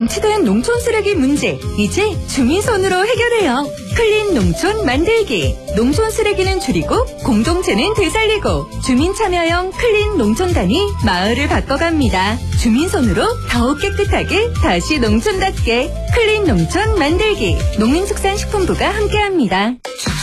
방치된 농촌 쓰레기 문제, 이제 주민손으로 해결해요. 클린 농촌 만들기. 농촌 쓰레기는 줄이고 공동체는 되살리고 주민 참여형 클린 농촌단이 마을을 바꿔갑니다. 주민손으로 더욱 깨끗하게 다시 농촌답게 클린 농촌 만들기. 농림축산식품부가 함께합니다.